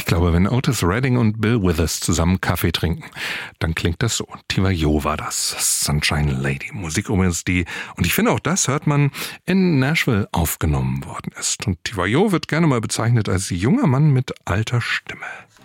glaube, wenn Otis Redding und Bill Withers zusammen Kaffee trinken, dann klingt das so. Tiva Jo war das, Sunshine Lady. Musik übrigens, die, und ich finde auch das hört man, in Nashville aufgenommen worden ist. Und Tiva Jo wird gerne mal bezeichnet als junger Mann mit alter Stimme.